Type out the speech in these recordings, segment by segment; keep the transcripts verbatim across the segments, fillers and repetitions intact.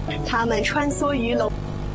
他们穿梭于楼。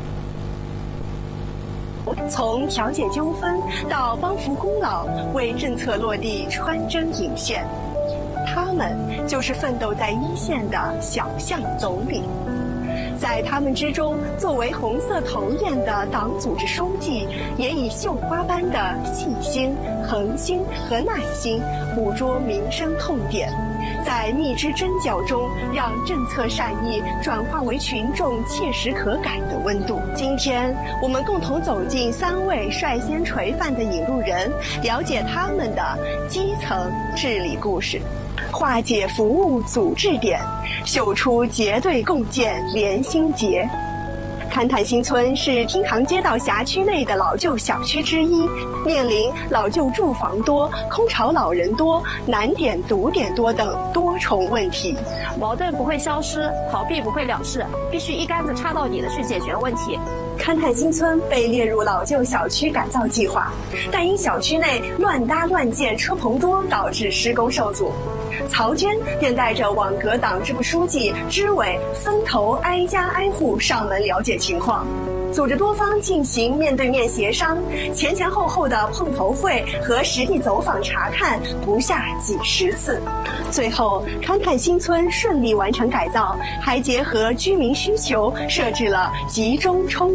从调解纠纷到帮扶功劳，为政策落地穿针引线，他们就是奋斗在一线的小项总理。在他们之中，作为红色头雁的党组织书记，也以绣花般的细心、恒心和耐心，捕捉民生痛点，在蜜汁针脚中，让政策善意转化为群众切实可感的温度。今天，我们共同走进三位率先垂范的引路人，了解他们的基层治理故事，化解服务阻滞点，绣出结对共建连心结。勘探新村是厅堂街道辖区内的老旧小区之一，面临老旧住房多、空巢老人多、难点堵点多等多重问题。 矛盾不会消失，逃避不会了事，必须一竿子插到底的去解决问题。 勘探新村被列入老旧小区改造计划，但因小区内乱搭乱建车棚多，导致施工受阻。曹娟便带着网格党支部书记、支委分头挨家挨户上门了解情况，组织多方进行面对面协商，前前后后的碰头会和实地走访查看不下几十次。最后，勘探新村顺利完成改造，还结合居民需求设置了集中充